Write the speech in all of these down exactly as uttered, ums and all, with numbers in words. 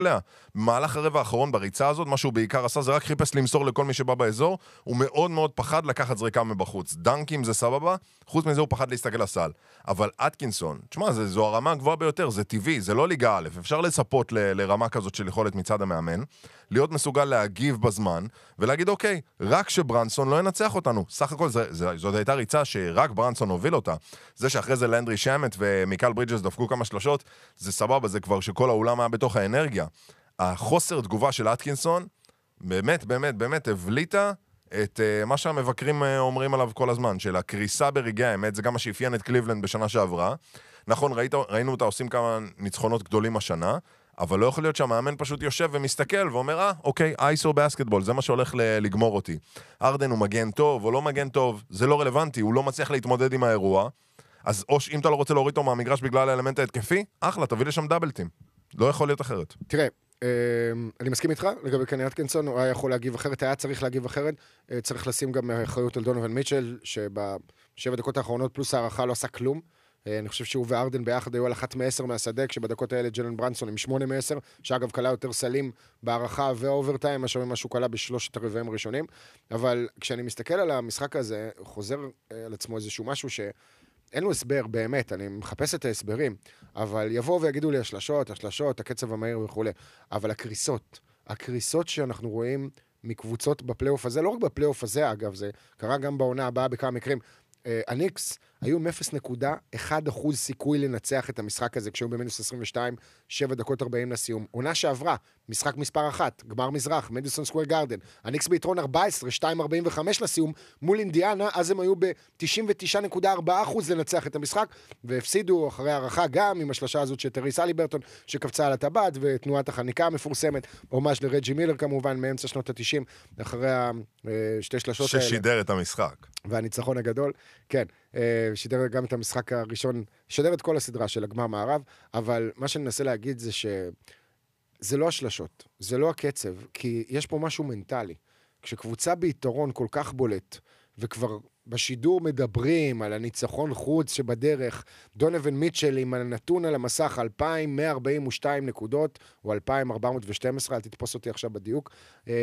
עליה. במהלך הרבע האחרון בריצה הזאת, מה שהוא בעיקר עשה, זה רק חיפש למסור לכל מי שבא באזור, הוא מאוד מאוד פחד לקחת זריקה מבחוץ. דנקים זה סבבה, חוץ מזה הוא פחד להסתכל לסל. אבל אטקינסון, תשמע, זה, זו הרמה הגבוהה ביותר, זה טבעי, זה לא ליגה א', אפשר לצפות ל, לרמה כזאת של יכולת מצד המאמן, להיות מסוגל להגיב בזמן, ולהגיד, אוקיי, רק שברנסון לא ינצח אותנו. סך הכל, זה, זה, זאת הייתה ריצה שרק ברנסון הוביל אותה. זה שאחרי זה לנדרי שמט ומיקל ברידג'ס דפקו כמה שלושות, זה סבבה, זה כבר שכל האולם היה בתוך האנרגיה. החוסר תגובה של אטקינסון, באמת, באמת, באמת, הבליטה את uh, מה שהמבקרים uh, אומרים עליו כל הזמן, של הקריסה ברגעי האמת, זה גם מה שאפיין את קליבלנד בשנה שעברה. נכון, ראית, ראינו אותה עושים כמה ניצחונות גדולים השנה, אבל לא יכול להיות שהמאמן פשוט יושב ומסתכל ואומר, אה, אוקיי, אייסו בסקטבול, זה מה שהולך לגמור אותי. ארדן הוא מגן טוב או לא מגן טוב, זה לא רלוונטי, הוא לא מצליח להתמודד עם האירוע, אז או אם אתה לא רוצה להוריד אותו מהמגרש בגלל האלמנט ההתקפי, אחלה, תביא לשם דאבלטים. לא יכול להיות אחרת. תראה, אני מסכים איתך, לגבי קני אטקינסון, הוא היה יכול להגיב אחרת, היה צריך להגיב אחרת, צריך לשים גם אחריות על דונובל מיטשל, שבשבע דקות האחרונות פלוס הערכה לא עשה כלום, אני חושב שהוא וארדן ביחד היו על אחת מעשר מהשדה, כשבדקות האלה ג'לן ברנסון עם שמונה מעשר, שאגב קלה יותר סלים בערכה והאוברטיים, מאשר משהו קלה בשלושת הרבעים הראשונים, אבל כשאני מסתכל על המשחק הזה, חוזר על עצמו איזשהו משהו ש... אין לו הסבר, באמת, אני מחפש את ההסברים, אבל יבואו ויגידו לי השלשות, השלשות, הקצב המהיר וכו'. אבל הקריסות, הקריסות שאנחנו רואים מקבוצות בפלייאוף הזה, לא רק בפלייאוף הזה, אגב, זה קרה גם בעונה הבאה בכמה מקרים, הניקס היו עם אפס נקודה אחת אחוז סיכוי לנצח את המשחק הזה, כשהיו במינוס עשרים ושתיים, שבע דקות ארבעים לסיום. עונה שעברה, משחק מספר אחת, גמר מזרח, מדיסון סקוואר גארדן, הניקס ביתרון ארבע עשרה, שתיים ארבעים וחמש לסיום, מול אינדיאנה, אז הם היו ב-תשעים ותשע נקודה ארבע אחוז לנצח את המשחק, והפסידו אחרי הערכה גם עם השלושה הזאת של טריס אליברטון, שקפצה על הטבעת, ותנועת החניקה המפורסמת, ממש לרג'י מילר כמובן, מאמצע שנות ה-תשעים, אחרי שתי שלשות האלה. ששידר את המשחק. והניצחון הגדול, כן, שידר גם את המשחק הראשון, שידר את כל הסדרה של הגמר מערב, אבל מה שאני מנסה להגיד זה שזה לא השלשות, זה לא הקצב, כי יש פה משהו מנטלי. כשקבוצה ביתרון כל כך בולט, וכבר בשידור מדברים על הניצחון חוץ שבדרך, דונובל מיטשל עם הנתון על המסך אלפיים מאה ארבעים ושתיים נקודות, או אלפיים ארבע מאות ושתים עשרה, אל תתפוס אותי עכשיו בדיוק,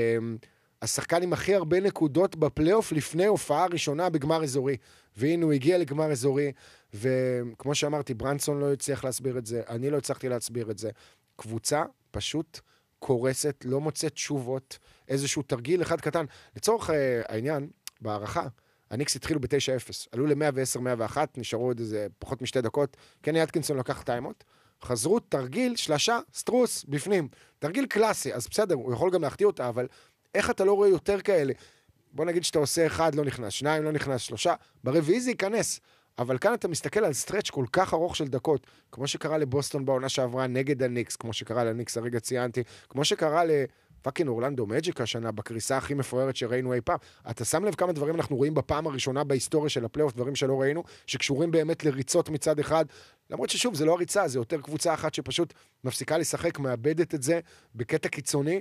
השחקן עם הכי הרבה נקודות בפלייאוף לפני הופעה ראשונה בגמר אזורי. והנה הוא הגיע לגמר אזורי, וכמו שאמרתי, ברנסון לא הצליח להסביר את זה, אני לא הצלחתי להסביר את זה. קבוצה פשוט קורסת, לא מוצאת תשובות, איזשהו תרגיל אחד קטן. לצורך אה, העניין, בהערכה, הניקס התחילו ב-תשע אפס, עלו ל-מאה ועשר מאה ואחת, נשארו עוד איזה פחות משתי דקות, קני אטקינסון לקח טיימות, חזרו תרגיל, שלשה, סטרוס, בפנים. תרגיל קלאסי, אז בסדר, הוא יכול גם להחטיא אותה, אבל איך אתה לא רואה יותר כאלה? בוא נגיד שאתה עושה אחד, לא נכנס, שניים, לא נכנס, שלושה, ברביעי זה ייכנס. אבל כאן אתה מסתכל על סטרץ' כל כך ארוך של דקות, כמו שקרה לבוסטון בעונה שעברה נגד הניקס, כמו שקרה לניקס הרגע ציינתי, כמו שקרה לפאקינג אורלנדו מג'יק השנה, בקריסה הכי מפוארת שראינו אי פעם. אתה שם לב כמה דברים אנחנו רואים בפעם הראשונה בהיסטוריה של הפלייאוף, דברים שלא ראינו, שקשורים באמת לריצות מצד אחד, למרות ששוב, זה לא הריצה, זה יותר קבוצה אחת שפשוט מפסיקה לשחק, מאבדת את זה בקטע קיצוני,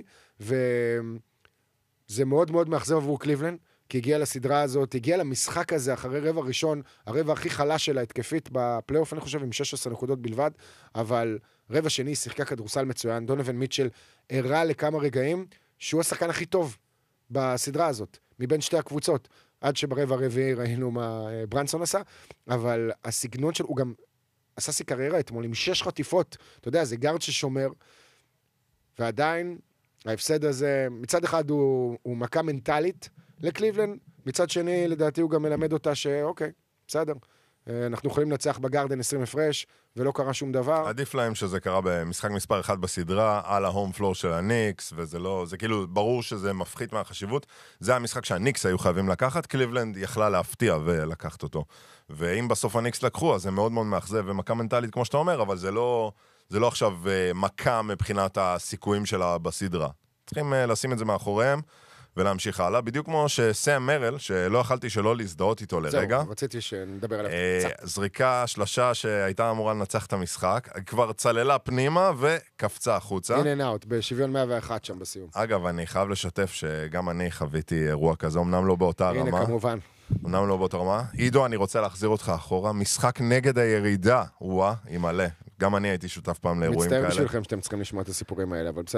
וזה מאוד מאוד מאכזב עבור קליבלנד, כי הגיע לסדרה הזאת, הגיע למשחק הזה אחרי רבע ראשון, הרבע הכי חלש שלה התקפית בפלייאוף, אני חושב, עם שש עשרה נקודות בלבד, אבל רבע שני שיחקה כדורסל מצוין, דונובל מיטשל הראה לכמה רגעים שהוא השחקן הכי טוב בסדרה הזאת, מבין שתי הקבוצות, עד שברבע הרביעי ראינו מה ברנסון עשה, אבל הסגנון שלו, הוא גם עשה סי קריירה אתמול עם שש חטיפות, אתה יודע, זה גארד ששומר, ועדיין ההפסד הזה, מצד אחד הוא, הוא מכה מנטלית, לקליבלנד, מצד שני, לדעתי הוא גם מלמד אותה שאוקיי, בסדר, אנחנו יכולים לנצח בגארדן עשרים הפרש, ולא קרה שום דבר. עדיף להם שזה קרה במשחק מספר אחד בסדרה, על ההום פלור של הניקס, וזה לא, זה כאילו, ברור שזה מפחית מהחשיבות. זה המשחק שהניקס היו חייבים לקחת, קליבלנד יכלה להפתיע ולקחת אותו. ואם בסוף הניקס לקחו, אז זה מאוד מאוד מאכזב ומכה מנטלית, כמו שאתה אומר, אבל זה לא, זה לא עכשיו מכה מבחינת הסיכויים שלה בסדרה. צריכים לשים את זה מאחוריהם. ולהמשיך הלאה, בדיוק כמו שסם מרל, שלא יכלתי שלא להזדהות איתו לרגע. זהו, רציתי שנדבר עליו קצת. זריקה, שלשה שהייתה אמורה לנצח את המשחק, כבר צללה פנימה וקפצה החוצה. אין אין אאוט, בשוויון מאה ואחת שם בסיום. אגב, אני חייב לשתף שגם אני חוויתי אירוע כזה, אמנם לא באותה רמה. הנה, כמובן. אמנם לא באותה רמה. עידו, אני רוצה להחזיר אותך אחורה. משחק נגד הירידה, וואה, היא מלא. גם אני הייתי שותף פעם לאירועים כאלה. מצטער בשבילכם שאתם צריכים לשמוע את הסיפורים האלה, אבל בסדר.